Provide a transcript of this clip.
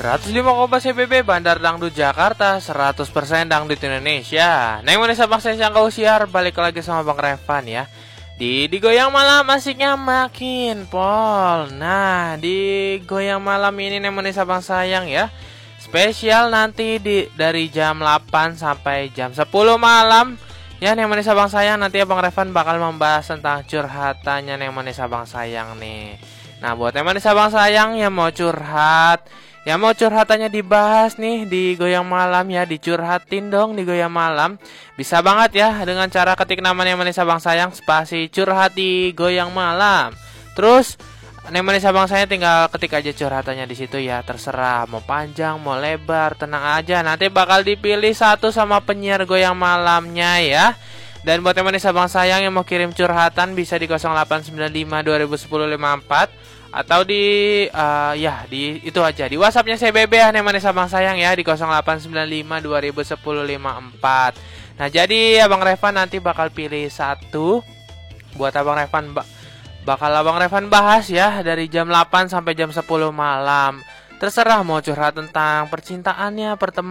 105,1 CBB Bandar Dangdut Jakarta, 100% Dangdut Indonesia. Nah, yang mana sabang saya kau siar, balik lagi sama Bang Revan ya. Di Goyang Malam asiknya makin pol. Nah, di Goyang Malam ini namanya sabang sayang ya. Spesial nanti dari jam 8 sampai jam 10 malam. Ya, namanya sabang sayang nanti Bang Revan bakal membahas tentang curhatannya namanya sabang sayang nih. Nah, buat namanya sabang sayang yang mau curhat, yang mau curhatannya dibahas nih di Goyang Malam ya, dicurhatin dong di Goyang Malam. Bisa banget ya dengan cara ketik namanya Manisa Bang Sayang spasi curhat di Goyang Malam. Terus namanya Bang Sayang tinggal ketik aja curhatannya di situ ya, terserah mau panjang mau lebar, tenang aja nanti bakal dipilih satu sama penyiar Goyang Malamnya ya. Dan buat teman Sabang Sayang yang mau kirim curhatan bisa di 0895 2010 54 atau di di itu aja di WhatsAppnya CBB ya teman Sabang Sayang ya di 0895 2010 54. Nah, jadi Abang Revan nanti bakal pilih satu buat Abang Revan bakal Abang Revan bahas ya dari jam 8 sampai jam 10 malam. Terserah mau curhat tentang percintaannya, pertemanan